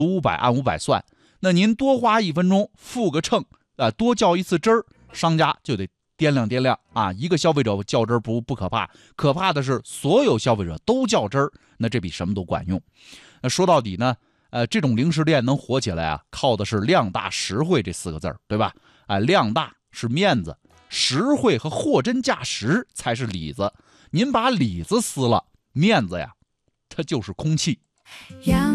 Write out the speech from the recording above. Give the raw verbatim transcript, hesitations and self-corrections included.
五百按五百算。那您多花一分钟付个秤，啊、呃，多较一次真儿，商家就得掂量掂量啊。一个消费者较真儿不不可怕，可怕的是所有消费者都较真儿，那这比什么都管用。那说到底呢，呃，这种零食店能火起来啊，靠的是量大实惠这四个字儿，对吧？啊、呃，量大是面子，实惠和货真价实才是里子。您把里子撕了，面子呀，它就是空气。